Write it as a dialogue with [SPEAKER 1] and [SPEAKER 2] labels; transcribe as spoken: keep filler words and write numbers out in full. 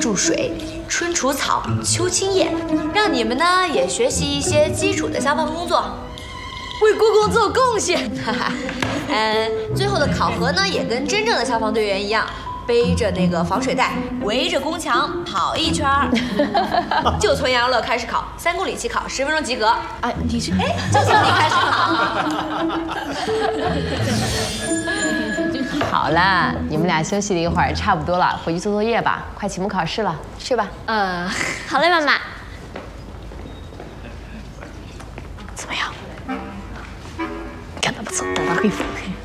[SPEAKER 1] 注水、春除草、秋清叶，让你们呢也学习一些基础的消防工作，为故宫做贡献。哈哈，嗯，最后的考核呢也跟真正的消防队员一样。 背着那个防水袋，围着宫墙跑一圈儿，就从杨乐开始考，三公里起考，十分钟及格。哎，你是哎，就从你开始
[SPEAKER 2] 考。好了，你们俩休息了一会儿，差不多了，回去做作业吧，快期末考试了，去吧。
[SPEAKER 3] 嗯，好嘞，妈妈。
[SPEAKER 2] 怎么样？看他不错，打打恢复。